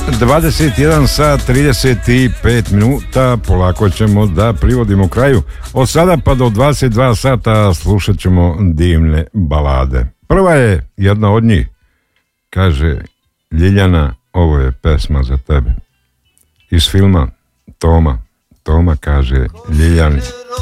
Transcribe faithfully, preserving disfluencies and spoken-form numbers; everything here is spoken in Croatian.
dvadeset jedan sat trideset pet minuta, polako ćemo da privodimo kraju. Od sada pa do dvadeset dva sata slušat ćemo divne balade. Prva je jedna od njih, kaže Ljiljana, ovo je pesma za tebe. Iz filma Toma. Toma kaže Ljiljani.